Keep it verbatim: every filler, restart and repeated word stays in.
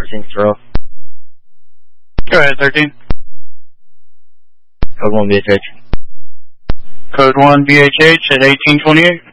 thirteen Throw. Go ahead, thirteen. Code one B H H. Code one B H H at eighteen twenty-eight.